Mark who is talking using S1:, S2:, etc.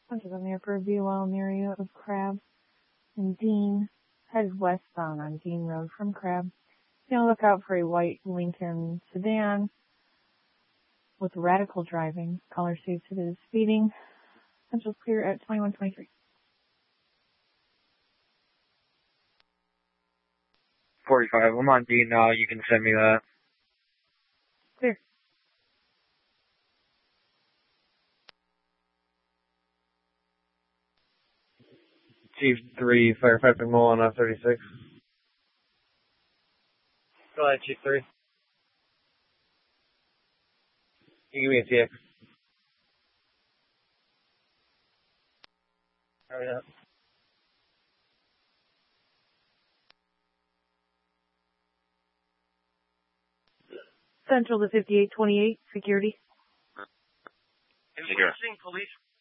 S1: Bunches on there for a VOL area of Crab and Dean. Headed westbound on Dean Road from Crab. Now look out for a white Lincoln sedan with radical driving. Caller saves it is speeding. Central clear at 2123.
S2: 45. I'm on Dean now. You can send me that.
S1: Clear.
S2: Chief 3, Firefighter Mullen, 36. Go ahead, Chief 3. You give me a TX. Hurry up.
S1: Central to 5828, security.
S3: Secure. Police